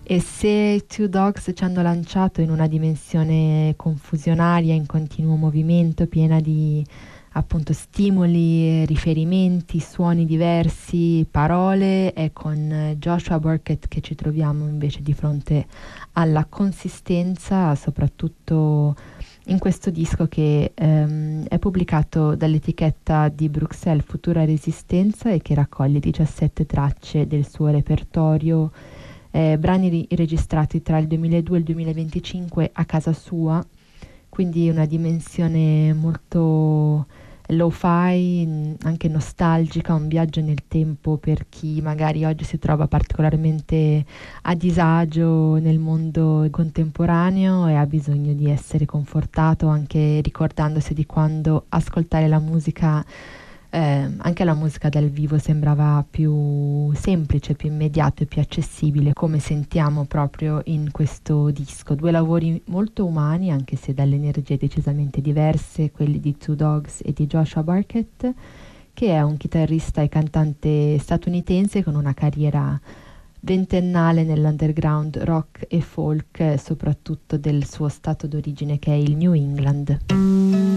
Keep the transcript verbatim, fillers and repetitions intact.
E se Two Dogs ci hanno lanciato in una dimensione confusionaria, in continuo movimento, piena di appunto stimoli, riferimenti, suoni diversi, parole, è con Joshua Burkett che ci troviamo invece di fronte alla consistenza, soprattutto in questo disco che ehm, è pubblicato dall'etichetta di Bruxelles Futura Resistenza e che raccoglie diciassette tracce del suo repertorio, eh, brani ri- registrati tra il duemiladue e il duemilaventicinque a casa sua, quindi una dimensione molto lo-fi, mh, anche nostalgica, un viaggio nel tempo per chi magari oggi si trova particolarmente a disagio nel mondo contemporaneo e ha bisogno di essere confortato anche ricordandosi di quando ascoltare la musica, eh, anche la musica dal vivo sembrava più semplice, più immediato e più accessibile, come sentiamo proprio in questo disco. Due lavori molto umani, anche se dalle energie decisamente diverse, quelli di Two Dogs e di Joshua Barkett, che è un chitarrista e cantante statunitense con una carriera ventennale nell'underground rock e folk, eh, soprattutto del suo stato d'origine che è il New England.